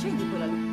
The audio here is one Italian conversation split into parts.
accendi quella luce.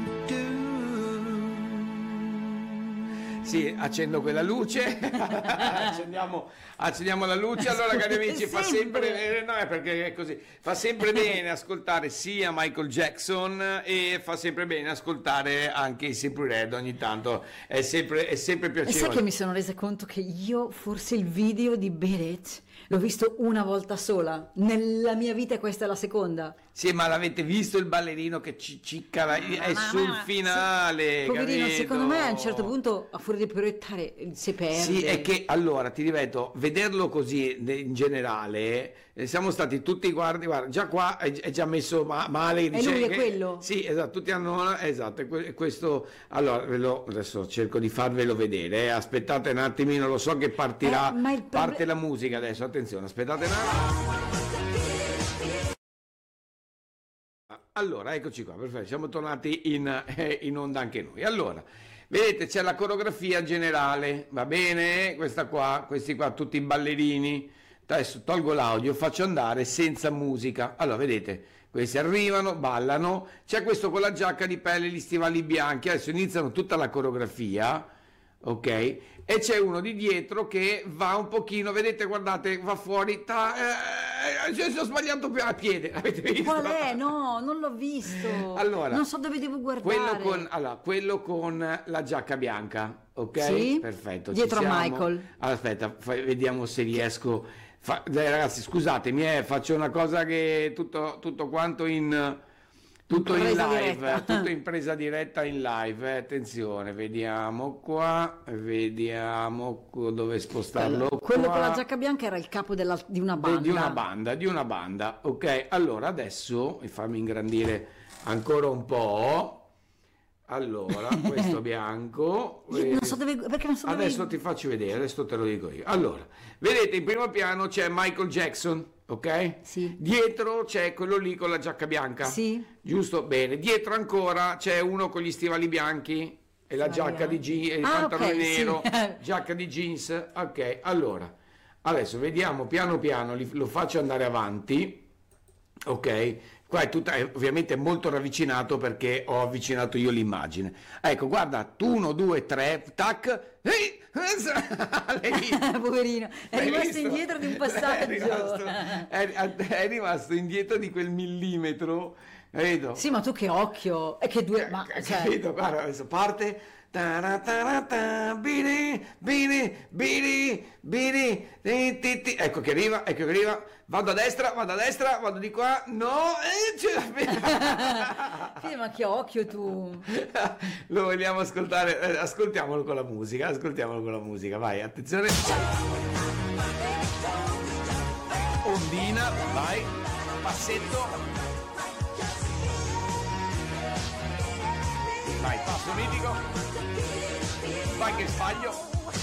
Sì, accendo quella luce, accendiamo la luce. Allora, cari amici, fa sempre no, è perché è così, fa sempre bene ascoltare sia Michael Jackson e fa sempre bene ascoltare anche i Simply Red ogni tanto, è sempre E sai piacevole. che mi sono resa conto che io forse il video di Beat It l'ho visto una volta sola nella mia vita e questa è la seconda. Sì, ma l'avete visto il ballerino che cicca, è sul finale, Poverino, capito? secondo me a un certo punto, a furia di proiettare, si perde. Sì, è che allora ti ripeto, vederlo così in generale, siamo stati tutti, guarda, già qua è già messo male. E lui è quello? Sì, esatto, tutti hanno, esatto, questo, allora adesso cerco di farvelo vedere, aspettate un attimino, lo so che partirà, ma il parte la musica adesso, attenzione, aspettate un attimo. Allora, eccoci qua, perfetto, siamo tornati in onda anche noi. Allora, vedete, c'è la coreografia generale, va bene? Questi qua, tutti i ballerini. Adesso tolgo l'audio, faccio andare senza musica. Allora, vedete, questi arrivano, ballano, c'è questo con la giacca di pelle e gli stivali bianchi, adesso iniziano tutta la coreografia, ok? E c'è uno di dietro che va un pochino, vedete, guardate, va fuori, ho sbagliato a piede, avete visto? Qual è? No, non l'ho visto. Allora, non so dove devo guardare. quello con la giacca bianca, ok? Sì? Perfetto. Dietro ci a siamo. Michael. Aspetta, vediamo se riesco. Dai, ragazzi, scusatemi, faccio una cosa che tutto quanto tutto in Presa live, diretta. tutto in presa diretta in live. Attenzione, vediamo qua, vediamo dove spostarlo. Quello qua. con la giacca bianca era il capo di una banda. Di una banda, ok? Allora adesso fammi ingrandire ancora un po'. Allora, questo bianco. Io non so dove, perché non so dove. Adesso ti faccio vedere, adesso te lo dico io. Allora, vedete in primo piano c'è Michael Jackson, ok? Sì. Dietro c'è quello lì con la giacca bianca. Sì. Giusto? Bene. Dietro ancora c'è uno con gli stivali bianchi e la giacca di jeans, il pantalone ok, sì. nero, giacca di jeans. Ok, allora, adesso vediamo piano piano, lo faccio andare avanti. Ok, qua è ovviamente molto ravvicinato perché ho avvicinato io l'immagine. Ecco, guarda, 1, 2, 3, tac. Poverino, è L'hai rimasto visto? indietro di un passaggio. È rimasto indietro di quel millimetro, capito? Sì, ma tu che occhio, e che due, ma cioè, Capito? Guarda, adesso parte. Bini, bini, bini, bini, ecco che arriva, vado a destra, vado di qua, no, sì, ma che occhio tu. lo vogliamo ascoltare, ascoltiamolo con la musica, vai, attenzione. Ondina, vai, passetto. Vai, passo mitico. Vai che sbaglio.